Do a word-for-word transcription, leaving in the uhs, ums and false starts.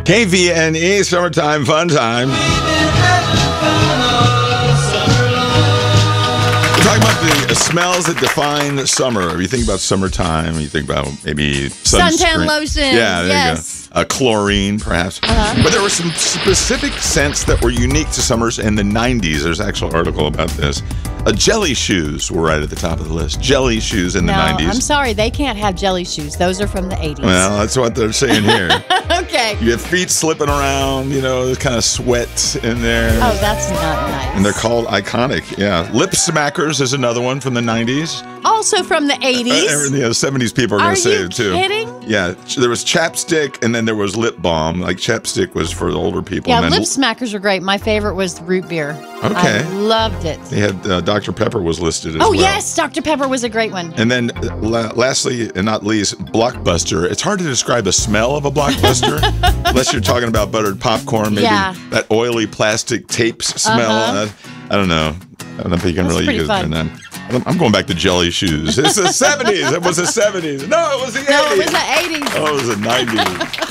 K V N E, summertime fun time. We're talking about the smells that define summer. You think about summertime, you think about maybe sunscreen. Suntan lotion. Yeah, there yes. you go. Uh, chlorine, perhaps. Uh-huh. But there were some specific scents that were unique to summers in the nineties. There's an actual article about this. Uh, jelly shoes were right at the top of the list. Jelly shoes in the no, nineties. I'm sorry, they can't have jelly shoes. Those are from the eighties. Well, that's what they're saying here. Okay. You have feet slipping around, you know, there's kind of sweat in there. Oh, that's not nice. And they're called iconic, yeah. Lip smackers is another one from the nineties. Also from the eighties. Uh, you know, seventies people are going to say it too. Are you kidding? Yeah, there was chapstick and then there was lip balm. Like chapstick was for the older people. Yeah, and then lip smackers are great. My favorite was root beer. Okay. I loved it. They had uh, Doctor Pepper was listed as oh, well. yes, Doctor Pepper was a great one. And then uh, la- lastly and not least, Blockbuster. It's hard to describe the smell of a Blockbuster unless you're talking about buttered popcorn, maybe Yeah. that oily plastic tapes smell. Uh-huh. Uh, I don't know. I don't think you can That's really pretty use fun. it. I'm I'm going back to jelly shoes. It's the seventies. It was the seventies. No, it was the eighties. No, it was the eighties. Oh, it was the nineties.